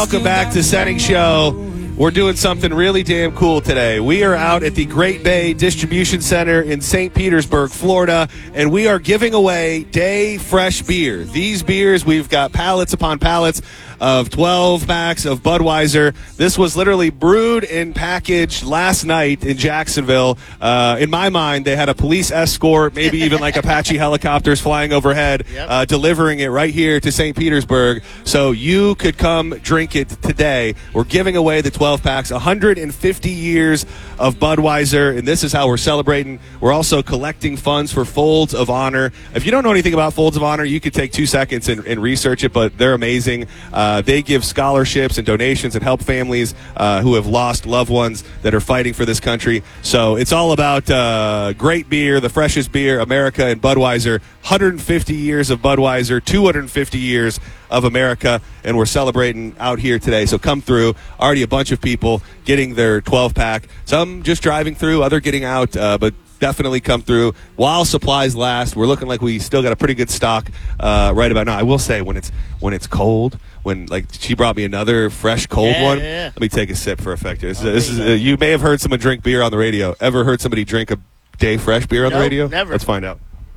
Welcome back to Setting Show. We're doing something really damn cool today. We are out at the Great Bay Distribution Center in St. Petersburg, Florida, and we are giving away Day Fresh beer. These beers, we've got pallets upon pallets of 12 packs of Budweiser. This was literally brewed and packaged last night in Jacksonville. In my mind, they had a police escort, maybe even like Apache helicopters flying overhead, delivering it right here to St. Petersburg. So you could come drink it today. We're giving away the 12 packs, 150 years of Budweiser, and this is how we're celebrating. We're also collecting funds for Folds of Honor. If you don't know anything about Folds of Honor, you could take 2 seconds and research it, but they're amazing. They give scholarships and donations and help families who have lost loved ones that are fighting for this country. So it's all about great beer, the freshest beer, America and Budweiser. 150 years of Budweiser, 250 years of America, and we're celebrating out here today. So come through. Already a bunch of people getting their 12-pack. Some just driving through, other getting out, but definitely come through while supplies last. We're looking like we still got a pretty good stock right about now. I will say when it's cold, when like she brought me another fresh cold one. Yeah. Let me take a sip for effect. This is you may have heard someone drink beer on the radio. Ever heard somebody drink a Day Fresh beer on the radio? Never. Let's find out.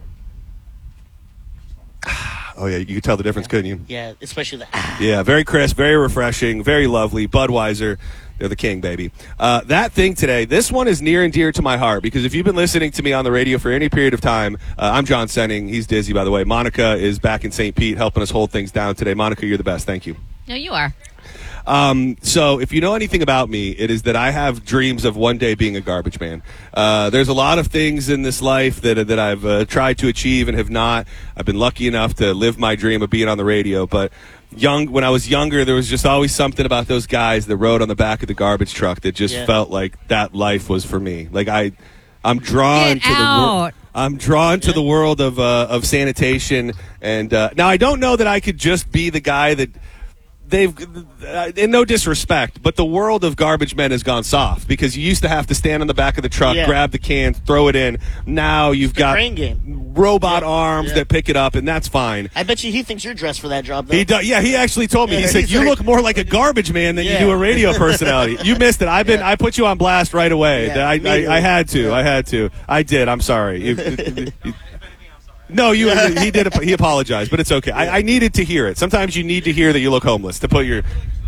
Oh, yeah, you could tell the difference, couldn't you? Yeah, especially the Yeah, very crisp, very refreshing, very lovely. Budweiser, they're the king, baby. That thing today, this one is near and dear to my heart because if you've been listening to me on the radio for any period of time, I'm John Senning. He's Dizzy, by the way. Monica is back in St. Pete helping us hold things down today. Monica, you're the best. Thank you. No, you are. So if you know anything about me, it is that I have dreams of one day being a garbage man. There's a lot of things in this life that I've tried to achieve and have not. I've been lucky enough to live my dream of being on the radio, but when I was younger, there was just always something about those guys that rode on the back of the garbage truck that just felt like that life was for me. Like I'm drawn to the world. I'm drawn to the world of sanitation, and now I don't know that I could just be the guy that they've, in no disrespect, but the world of garbage men has gone soft because you used to have to stand on the back of the truck, grab the can, throw it in. Now you've got robot arms that pick it up, and that's fine. I bet you he thinks you're dressed for that job, though. He does. Yeah, he actually told me. He said, you look more like a garbage man than you do a radio personality. You missed it. I put you on blast right away. I had to. I did. I'm sorry. No, he did. He apologized, but it's okay. I needed to hear it. Sometimes you need to hear that you look homeless to put your.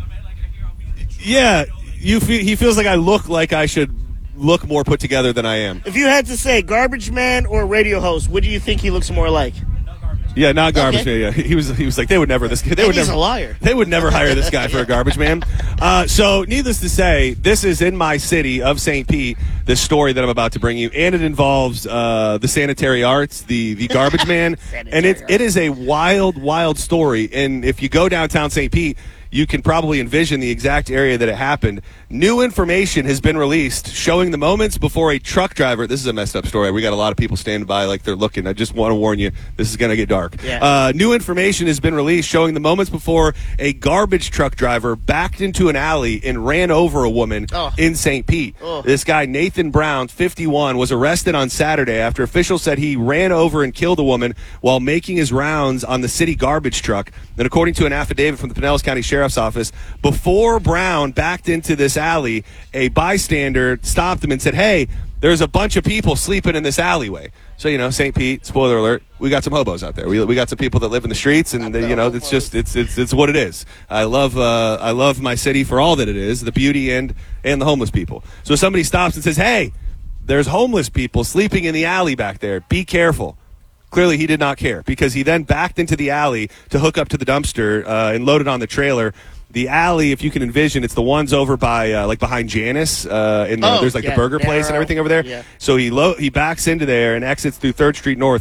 Yeah, he feels like I look like I should look more put together than I am. If you had to say garbage man or radio host, what do you think he looks more like? Yeah, not garbage man. Yeah, he was like, they would never. He's a liar. They would never hire this guy for a garbage man. So, needless to say, this is in my city of St. Pete. This story that I'm about to bring you, and it involves the sanitary arts, the garbage man, and it is a wild story. And if you go downtown St. Pete, you can probably envision the exact area that it happened. New information has been released showing the moments before a truck driver. This is a messed up story. We got a lot of people standing by like they're looking. I just want to warn you, this is going to get dark. Yeah. New information has been released showing the moments before a garbage truck driver backed into an alley and ran over a woman in St. Pete. This guy, Nathan Brown, 51, was arrested on Saturday after officials said he ran over and killed a woman while making his rounds on the city garbage truck. And according to an affidavit from the Pinellas County Sheriff's Office, before Brown backed into this alley, a bystander stopped him and said, "Hey, there's a bunch of people sleeping in this alleyway." So, St. Pete, spoiler alert, we got some hobos out there. We got some people that live in the streets, and it's just it's what it is. I love my city for all that it is, the beauty and the homeless people. So somebody stops and says, "Hey, there's homeless people sleeping in the alley back there. Be careful." Clearly, he did not care because he then backed into the alley to hook up to the dumpster and load it on the trailer. The alley, if you can envision, it's the ones over by, behind Janice. There's the burger place and everything over there. Yeah. So he backs into there and exits through 3rd Street North.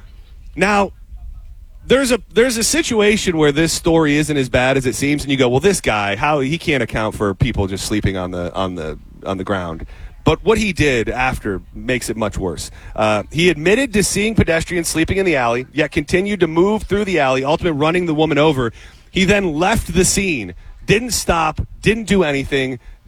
Now, there's a situation where this story isn't as bad as it seems, and you go, well, this guy, he can't account for people just sleeping on the ground. But what he did after makes it much worse. He admitted to seeing pedestrians sleeping in the alley, yet continued to move through the alley, ultimately running the woman over. He then left the scene, didn't stop, didn't do anything,